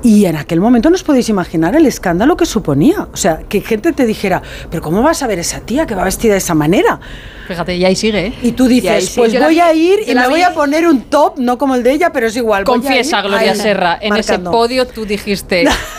Y en aquel momento no os podéis imaginar el escándalo que suponía. O sea, que gente te dijera, pero ¿cómo vas a ver esa tía que va vestida de esa manera? Fíjate, y ahí sigue, ¿eh? Y tú dices, pues voy a ir y me voy a poner un top, no como el de ella, pero es igual. Confiesa, Gloria Serra, en ese podio tú dijiste,